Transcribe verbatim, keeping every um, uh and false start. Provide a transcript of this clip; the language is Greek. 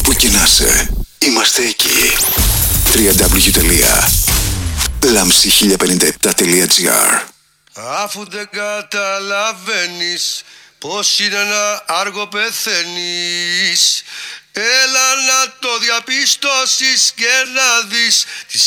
Όπου και να είσαι, είμαστε εκεί. double-u double-u double-u τελεία λάμψη χίλια πενήντα επτά τελεία τζι άρ. Αφού δεν καταλαβαίνεις πως είναι να άργο πεθαίνεις, έλα να το διαπιστώσεις και να δεις τις